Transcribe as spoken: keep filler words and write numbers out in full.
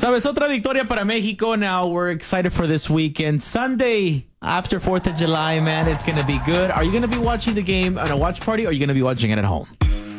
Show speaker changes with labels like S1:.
S1: Sabes, otra victoria para Mexico. Now we're excited for this weekend. Sunday after fourth of July, man, it's going to be good. Are you going to be watching the game on a watch party or are you going to be watching it at home?